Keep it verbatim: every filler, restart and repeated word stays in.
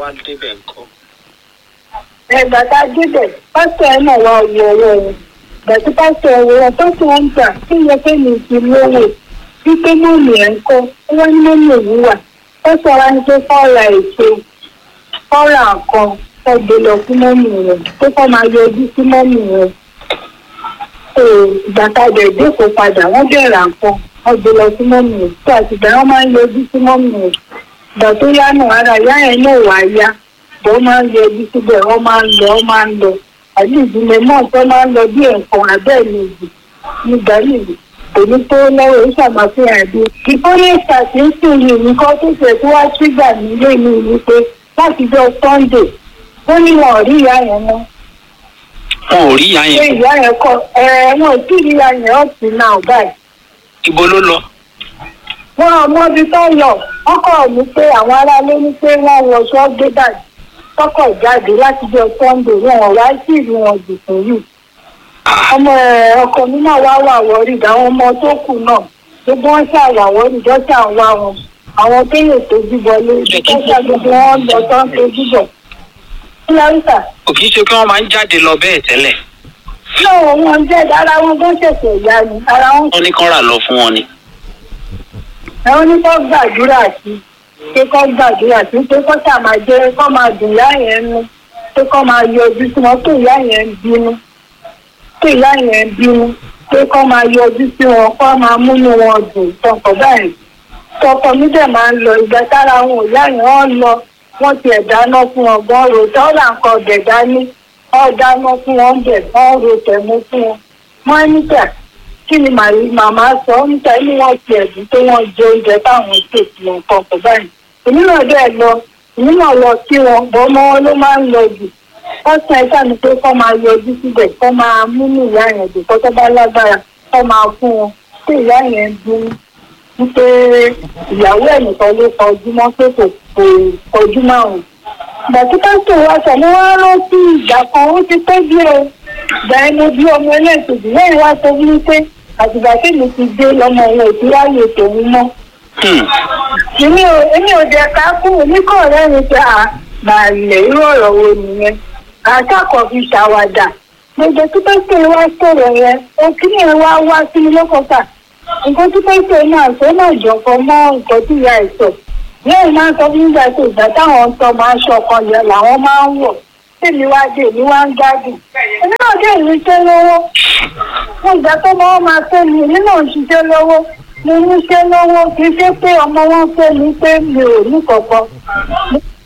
wá débẹ̀ ńkọ́. ẹgbà tá a débẹ̀ pásítọ̀ ẹ̀ náà wá ọyọ ọwọ́ wọn gbàtí pásítọ̀ ẹ̀ wọ́n pásítọ̀ ń gbà kí yẹ pé mi ti lówó wípé mọ́mì ẹ̀ ń kọ́ wọ́n ní mọ́mì òun wà pásítọ̀ wa ń pé fọ́ọ̀rà èso fọ́ọ̀rà kan ọ̀gbẹ́ lọ fún mọ́mì rẹ̀ pé kọ́ máa yọjú sí mọ́mì rẹ̀ ìgbà tá a dẹ̀ dẹ́kọ̀ padà wọ́n bẹ̀rẹ̀ àǹkan ọ̀gbẹ́ lọ sí mọ́mì rẹ̀ tó àtìgbà wọn máa ń yọjú sí mọ́mì rẹ̀ ìgbà tó yá náà ara ìyá ẹ̀ náà wà yá bọ́ máa ń yọjú síbẹ̀ wọ́n máa ń lọ wọ́n máa ń lọ àbí ìdílé náà tó máa ń lọ bí ẹ̀kan abẹ́ méjì nígbà nìyí èmi tó lọ́wọ́ ń ṣàmàfihàn bí. ìfọ́nẹ́sà tí ń sìn yìí nǹkan tó ṣe tí wá sígbà nílé mi ni pé láti jọ sunday ó ní wọn ò rí ìyá yẹn mọ́. wọn ò rí ìyá yẹn. ṣé ìyá yẹn kọ ẹ wọn ò tí ì rí ìyá yẹn ọ̀sìn náà báyìí. ibo ló lọ. wọn ò mọ ibi tó lọ wọn kọ ní pé àwọn aráalé ní pé wọn wọṣọ gbé báyìí tọkọ jáde láti jọ sunday wọn ò wá sí ìlú wọn dùkú yìí ọmọ ọkọ mi náà wá wà wọrí àwọn ọmọ tó kù náà gbogbo wọn ṣàwà wọrí dọ́sà ń wá wọn àwọn téèyàn tó jíbọlé dọ́sà gbogbo wọn lọ tán tó jíbọ. kílárísà. kò kì í ṣe kí wọ́n máa ń jáde lọ bẹ́ẹ̀ tẹ́lẹ̀. náà wọn jẹ́ ara wọn tó ṣẹ̀ṣẹ̀ yá ni ara wọn. wọ́n ní kán rà lọ fún wọn ni. àwọn ní kó gbàdúrà sí pé kó gbàdúrà sí pé kó ṣàmà jẹ kó máa dùn ìyá yẹn nú pé kó máa yọjú sí wọn pé ìyá yẹn ń bínú pé ìyá yẹn ń bínú pé kó máa yọjú sí wọn kó máa múnú wọn dùn tọkọ báyìí tọkọ mi dẹ̀ máa ń lọ ìgbà tára wọn ìyá yẹn wọn lọ wọn ti ẹ̀ dáná fún wọn gan ro tọ́lá nǹkan ọ̀dẹ̀ dání wọn dáná fún wọn bẹ̀ wọn ro tẹ̀mú fún wọn wọn níta kí ni màmá sọ níta inú wọn ti ẹ̀dùn pé wọ́n jẹ oúnjẹ táwọn ṣètì wọn kọkọ báyìí èmi náà dẹ̀ lọ èmi náà lọ kí wọn bọ́ ọmọ wọn ló máa ń lọ jù wọ́n sọ ẹ̀ka ni pé kọ́ máa yọjú síbẹ̀ kọ́ máa múnú ìyá yẹn dùn kọ́ tó bá lágbára kọ́ máa fún wọn pé ìyá yẹn ń dún wípé ìyàwó ẹ̀ nìkan ló kọjú mọ́ pé kò kò kọjú márùn-ún. ìgbà tí pásítọ̀ wa sọ mo wá rántí ìgbà kan ó ti pẹ́ bí o ìgbà ẹni bí ọmọ ẹlẹ́ẹ̀kejì lẹ́yìn wá sọ wí pé àtìgbà tí mi ti dé lọ́mọ òun ò ti ráyè tòun mọ́. èmi ò èmi ò jẹ́ ká kú oníkọ̀ rẹ̀ ni pé à bàálẹ̀ irú ọ̀rọ̀ wo nìyẹn àtàkọ̀ fi ṣàwàdà gbogbo tí pẹ́sẹ̀ wá sọ̀rọ̀ yẹn òkìní ẹ̀ wá wá sí mi lọ́kọ̀ọ́ta nǹkan tí pẹ́sẹ̀ náà tó náà jọ̀kan mọ́ nǹkan tí ìyá ẹ̀ sọ yẹ́n máa ń sọ fún ìgbà tó ìgbà táwọn ń tọ́ máa ń ṣọkan yẹn làwọn máa ń wọ̀ tèmi wá dé èmi wá ń gbádùn èmi náà dé ìlú iṣẹ́ lọ́wọ́ fún ìgbà tó mọ́ wọn máa fẹ́ mi èmi náà ń ṣiṣẹ́ lọ́wọ́ mo ń ṣiṣẹ́ lọ́wọ́ kì í ṣe pé ọmọ wọn fẹ́ mi pé mi ò ní kọ̀ọ̀kan